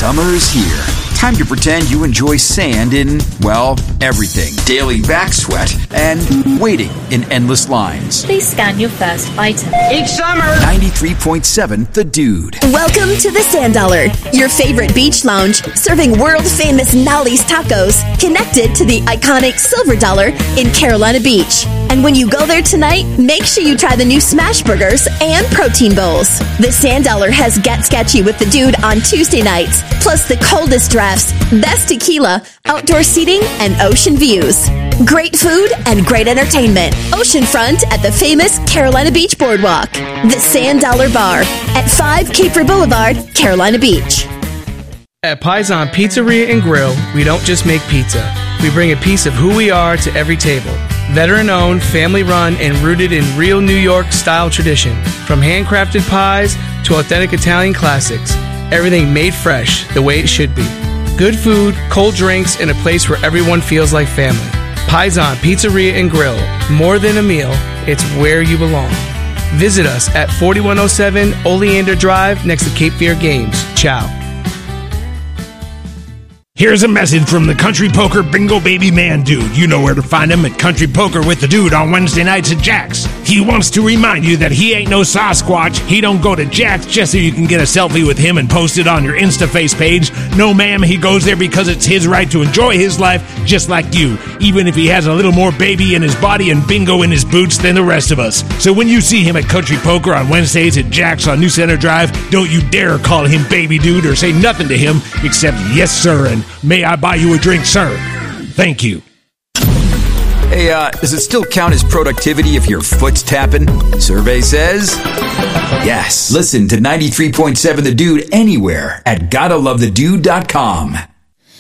Summer is here. Time to pretend you enjoy sand in, well, everything. Daily back sweat and waiting in endless lines. Please scan your first item. Each summer. 93.7 The Dude. Welcome to the Sand Dollar, your favorite beach lounge, serving world-famous Nolly's tacos, connected to the iconic Silver Dollar in Carolina Beach. And when you go there tonight, make sure you try the new smash burgers and protein bowls. The Sand Dollar has Get Sketchy with the Dude on Tuesday nights, plus the coldest drafts, best tequila, outdoor seating, and ocean views. Great food and great entertainment. Oceanfront at the famous Carolina Beach Boardwalk. The Sand Dollar Bar at 5 Kiefer Boulevard, Carolina Beach. At Paisan Pizzeria and Grill, we don't just make pizza. We bring a piece of who we are to every table. Veteran-owned, family-run, and rooted in real New York-style tradition. From handcrafted pies to authentic Italian classics. Everything made fresh, the way it should be. Good food, cold drinks, and a place where everyone feels like family. Paisan Pizzeria and Grill. More than a meal, it's where you belong. Visit us at 4107 Oleander Drive next to Cape Fear Games. Ciao. Here's a message from the Country Poker Bingo Baby Man Dude. You know where to find him at Country Poker with the Dude on Wednesday nights at Jack's. He wants to remind you that he ain't no Sasquatch. He don't go to Jack's just so you can get a selfie with him and post it on your InstaFace page. No, ma'am, he goes there because it's his right to enjoy his life just like you, even if he has a little more baby in his body and bingo in his boots than the rest of us. So when you see him at Country Poker on Wednesdays at Jack's on New Center Drive, don't you dare call him Baby Dude or say nothing to him except yes, sir, and may I buy you a drink, sir? Thank you. Hey, does it still count as productivity if your foot's tapping? Survey says yes. Listen to 93.7 The Dude anywhere at GottaLoveTheDude.com.